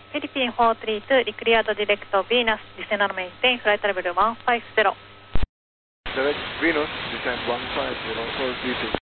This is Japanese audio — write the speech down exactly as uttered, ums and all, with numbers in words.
フィリピンフォートリーツー、リクリアードディレクト、ヴィーナス、ディセナルメインテイン、フライトレベルいちごゼロ。 Direct Venus, descent one five zero for greeting.